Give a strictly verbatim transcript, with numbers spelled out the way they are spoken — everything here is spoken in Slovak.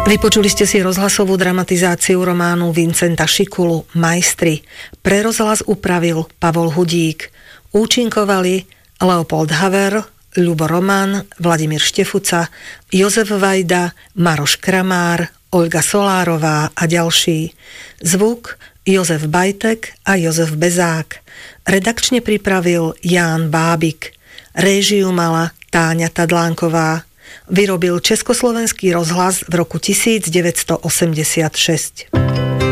Vypočuli ste si rozhlasovú dramatizáciu románu Vincenta Šikulu Majstri. Pre rozhlas upravil Pavol Hudík. Účinkovali Leopold Haver, Ľubo Roman, Vladimír Štefuca, Jozef Vajda, Maroš Kramár, Olga Solárová a ďalší. Zvuk Jozef Bajtek a Jozef Bezák. Redakčne pripravil Ján Bábik. Réžiu mala Táňa Tadlánková. Vyrobil Československý rozhlas v roku devätnásť osemdesiatšesť.